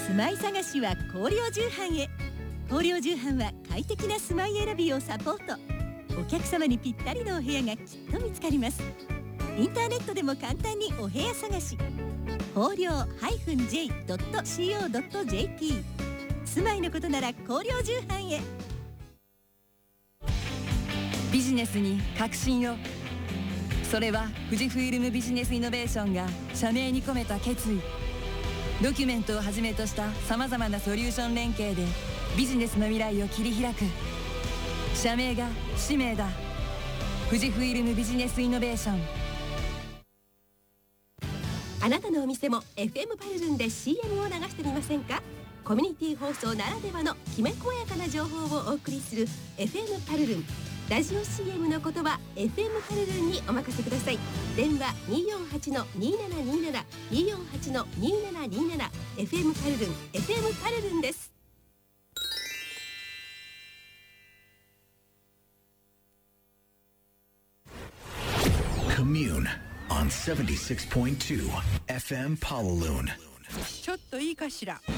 住まい探しは光陵重版へ。光陵重版は快適な住まい選びをサポート。お客様にぴったりのお部屋がきっと見つかります。インターネットでも簡単にお部屋探し。光陵 -j.co.jp。 住まいのことなら光陵重版へ。 ビジネスに革新を。それは富士フイルムビジネスイノベーションが社名に込めた決意。ドキュメントをはじめとしたさまざまなソリューション連携でビジネスの未来を切り開く。社名が使命だ。富士フイルムビジネスイノベーション。 あなたのお店も FM パルルンで CM を流してみませんか？コミュニティ放送ならではのきめ細やかな情報をお送りする FM パルルン。ラジオ CM のことは FM パルルンにお任せください。電話 248-2727 248-2727 FM パルルン FM パルルンです。 Commune on 76.2 FM Palaloon。 ちょっといいかしら。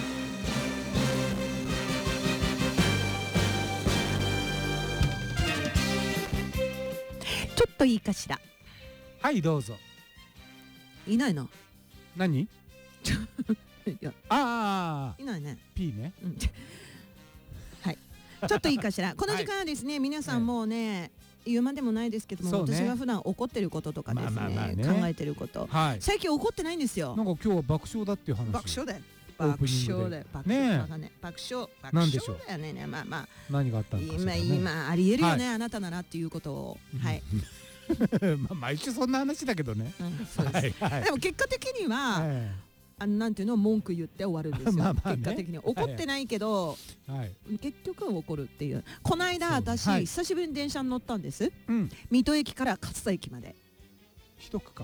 ちょっといいかしら。 はい、どうぞ。 いないな。 何？ いや、いないね。 P ね、 うん、はい、ちょっといいかしら。この時間はですね、皆さんもうね、言うまでもないですけども、私が普段怒ってることとかですね、考えてること、最近怒ってないんですよ。 なんか今日は爆笑だっていう話。 爆笑だよ。爆笑だよ。爆笑だよね。まあまあ。 何があったんですかね。 今ありえるよね、あなたならっていうことを。はい。 まあ毎週そんな話だけどね。 でも結果的にはなんていうの、文句言って終わるんですよ。結果的に怒ってないけど結局は怒るっていう。この間私久しぶりに電車に乗ったんです。水戸駅から勝田駅まで。 一区間。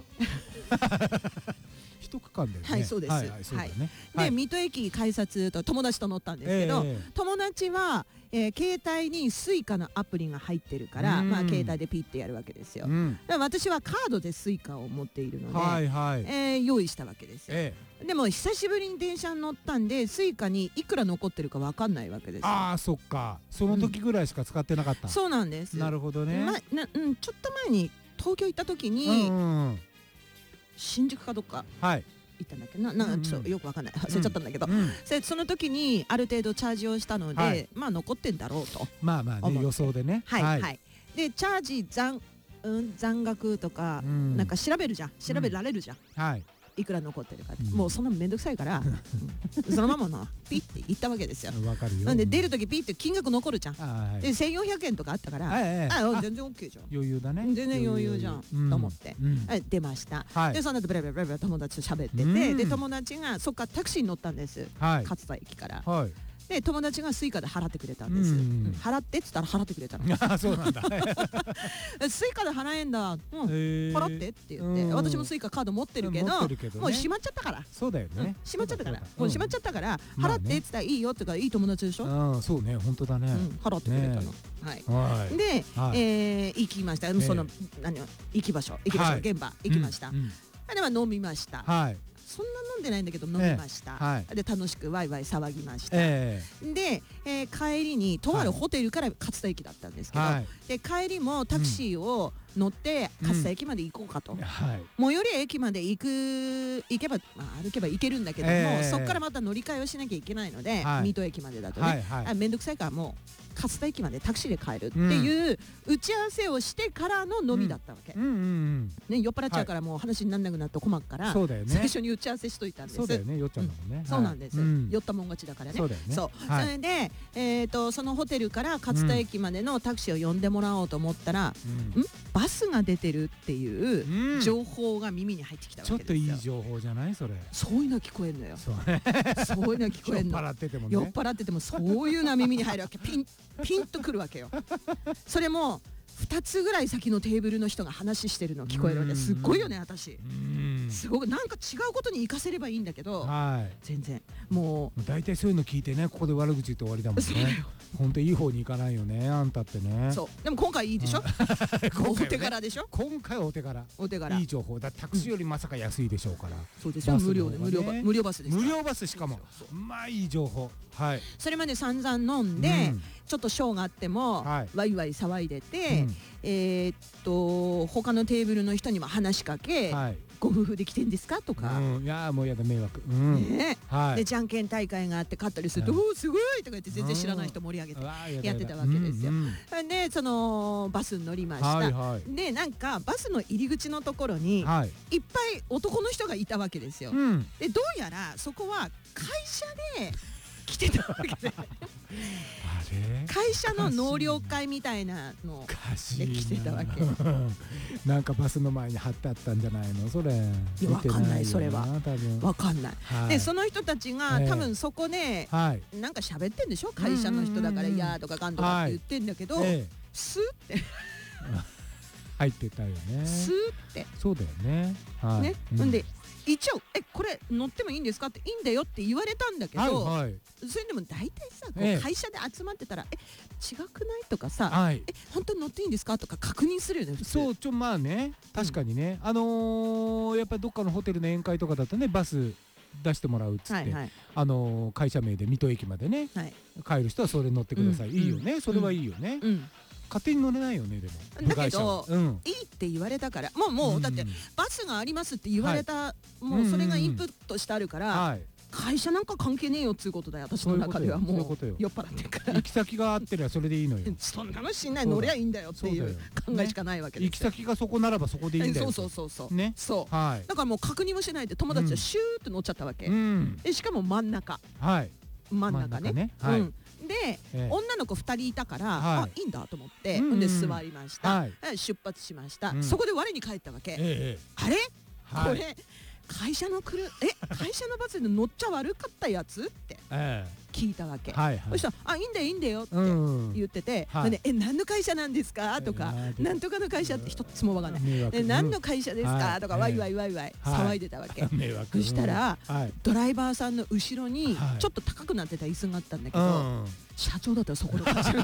一区間でね。 はい、そうです。で、水戸駅改札と友達と乗ったんですけど、友達は携帯にスイカのアプリが入ってるから、まあ携帯でピッてやるわけですよ。私はカードでスイカを持っているので用意したわけですよ。でも久しぶりに電車に乗ったんで、スイカにいくら残ってるか分かんないわけですよ。 ああ、そっか。その時ぐらいしか使ってなかった。 そうなんです。 なるほどね。 ちょっと前に東京行った時に新宿かどっか行ったんだけど、なんかちょっとよくわかんない、忘れちゃったんだけど、その時にある程度チャージをしたので、まあ残ってんだろうと。 まあまあね、予想でね。 はいはい。でチャージ残額とかなんか調べるじゃん、調べられるじゃん。はい。いくら残ってるかって、もうそんなめんどくさいからそのままのピッて言ったわけですよ。わかるよ。なんで出る時ピッて金額残るじゃん。で1400円とかあったから、全然 OK じゃん。 余裕だね。 全然余裕じゃんと思って出ました。でその後ブラブラブラブラ友達と喋ってて、で友達がそっかタクシーに乗ったんです、勝田駅から。で友達がスイカで払ってくれたんです。払ってっつったら払ってくれたの。 あ、そうなんだ。 スイカで払えんだ。払ってって言って、私もスイカカード持ってるけど、もう閉まっちゃったから。 そうだよね。 閉まっちゃったから、もう閉まっちゃったから払ってっつったらいいよってか、いい友達でしょ。 ああ、そうね、本当だね。 払ってくれたの。はい。で行きました。その行き場所現場行きました。では飲みました。そんな飲んでないんだけど飲みました。で楽しくワイワイ騒ぎました。で帰りにとあるホテルから勝田駅だったんですけど、で帰りもタクシーを乗って勝田駅まで行こうかと。最寄り駅まで行けば歩けば行けるんだけども、そこからまた乗り換えをしなきゃいけないので、水戸駅までだとねめんどくさいから、もう勝田駅までタクシーで帰るっていう打ち合わせをしてからの飲みだったわけ。酔っ払っちゃうからもう話にならなくなって困るから、最初に打ち合わせしといたんです。 そうだよね、酔っちゃうんだもんね。そうなんです。 酔ったもん勝ちだからね。そうだよね。それでそのホテルから勝田駅までのタクシーを呼んでもらおうと思ったら、バスが出てるっていう情報が耳に入ってきたわけですよ。 ちょっといい情報じゃないそれ。 そういうの聞こえるのよ。そういうの聞こえるの。酔っ払っててもそういうのは耳に入るわけ。ピンとくるわけよ。それも2つぐらい先のテーブルの人が話してるの聞こえるわけ。すっごいよね私。 すごくなんか違うことに活かせればいいんだけど、全然もう大体そういうの聞いてね、ここで悪口言って終わりだもんね。本当いい方に行かないよね、あんたってね。 そうでも今回いいでしょ。お手柄でしょ。 今回お手柄、いい情報だ。タクシーよりまさか安いでしょうから。 そうですよ、無料バスです。 無料バス、しかもまあいい情報。 それまで散々飲んでちょっとショーがあってもワイワイ騒いでて、他のテーブルの人にも話しかけ、ご夫婦で来てんですかとか、 いやもうやだ、迷惑。 でじゃんけん大会があって勝ったりすると、おおすごいとか言って全然知らない人盛り上げてやってたわけですよ。でそのバスに乗りました。でなんかバスの入り口のところにいっぱい男の人がいたわけですよ。でどうやらそこは会社で来てたわけで、会社の納涼会みたいなので来てたわけ。 なんかバスの前に貼ってあったんじゃないのそれ。 わかんない、それはわかんない。でその人たちが多分そこでなんか喋ってんでしょ。会社の人だから「いや」とか「かん」とかって言ってんだけど、スーって入ってたよね。 スーってそうだよね。 なんで一応これ乗ってもいいんですかって、いいんだよって言われたんだけど、それでも大体さ会社で集まってたら違くないとかさ、本当に乗っていいんですかとか確認するよね。 そうまあね、確かにね、やっぱりどっかのホテルの宴会とかだとね、バス出してもらうっつって、会社名で水戸駅までね帰る人はそれ乗ってください。いいよね、それはいいよね。勝手に乗れないよね。でもだけどいいって言われたから、もうだってバスがありますって言われた、もうそれがインプットしてあるから、会社なんか関係ねえよっつうことだよ。私の中ではもう酔っ払ってるから、 行き先があってりゃそれでいいのよ。 そんなのしんない、乗りゃいいんだよっていう考えしかないわけです。 行き先がそこならばそこでいいんだよ。 そうね、 そうだからもう確認もしないで友達はシューって乗っちゃったわけ。しかも真ん中ね。で女の子2人いたからいいんだと思ってで座りました。出発しました。そこで我に返ったわけ。あれこれ会社のバスで乗っちゃ悪かったやつって聞いたわけ。そしたら「いいんだよ」って言ってて、何の会社なんですかとか、なんとかの会社って一つも分かんない、何の会社ですかとかワイワイ騒いでたわけ。そしたらドライバーさんの後ろにちょっと高くなってた椅子があったんだけど、社長だったらそこの会社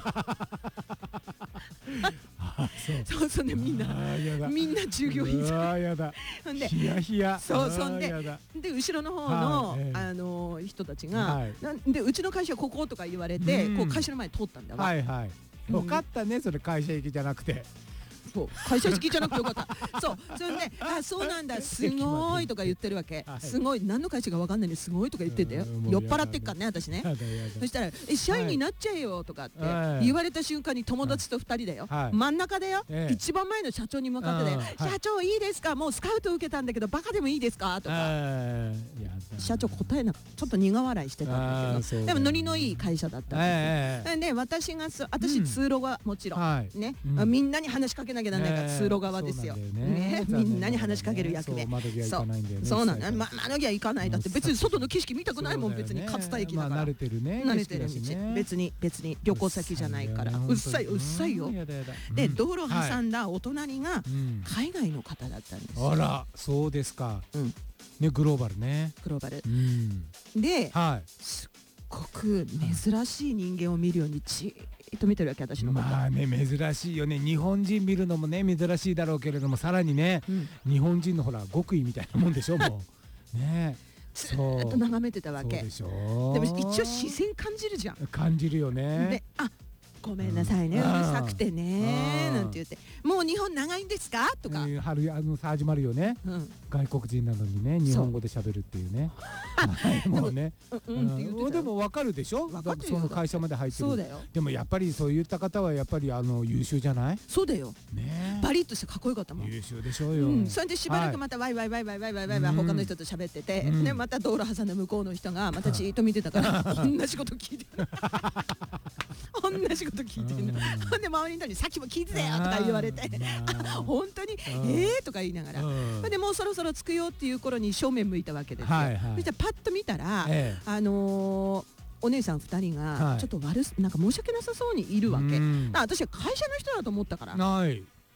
そうね、みんな従業員さんでヒヤヒヤ。 そんで後ろの方の人たちがでうちの会社こことか言われてこう会社の前通ったんだわ。 よかったね、それ会社行きじゃなくて。 そう会社式じゃなくてよかった。それで「そうなんだ、すごい」とか言ってるわけ。すごい、何の会社か分かんないのにすごいとか言ってたよ。酔っ払ってっからね私ね。そしたら「社員になっちゃえよ」とかって言われた瞬間に友達と2人だよ、真ん中だよ、一番前の社長に向かって「社長いいですか、もうスカウト受けたんだけどバカでもいいですか?」とか。社長答えなかった。ちょっと苦笑いしてたんだけど、でもノリのいい会社だったんですよ。で私通路がもちろんね、みんなに話しかけなきゃなんないから通路側ですよ。みんなに話しかける役で。そうなんだ。窓際行かない。だって別に外の景色見たくないもん。別に勝田駅だから。 慣れてるね。 慣れてる道。別に旅行先じゃないから。うっさいよ。で道路挟んだお隣が海外の方だったんですよ。 あら、そうですか。ね、グローバルね。 グローバル。ですっごく珍しい人間を見るようにじーっと見てるわけ、私のこと。 まあね、珍しいよね。日本人見るのもね珍しいだろうけれども、さらにね日本人のほら極意みたいなもんでしょもうね。 ずっと眺めてたわけ。 そうでしょ。 でも一応視線感じるじゃん。 感じるよね。 でごめんなさいね、うるさくてねなんて言って、もう日本長いんですかとか始まるよね。外国人なのにね日本語で喋るっていうね。もうね、でも分かるでしょ、その会社まで入ってる。でもやっぱりそういった方はやっぱり優秀じゃない。 そうだよ、バリッとしてかっこよかったもん。 優秀でしょうよ。 それでしばらくまたワイワイ他の人と喋ってて、また道路挟んで向こうの人がまたじーっと見てたから同じこと聞いてる。同じこと聞いてるの。ほんで周りの人に「さっきも聞いてたよ」とか言われて「本当にとか言いながら、でもうそろそろ着くよっていう頃に正面向いたわけですよ。そしたらパッと見たらお姉さん2人がちょっとなんか申し訳なさそうにいるわけ。私は会社の人だと思ったから。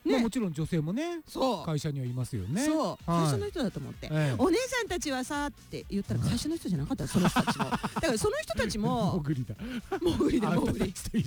もちろん女性もね会社にはいますよね。 そう会社の人だと思って、お姉さんたちはさって言ったら会社の人じゃなかったその人たちも。だからその人たちももぐりだもぐりだもぐり。